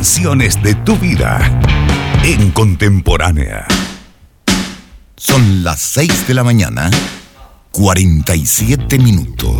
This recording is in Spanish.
canciones de tu vida en Contemporánea. Son las 6 de la mañana, 47 minutos.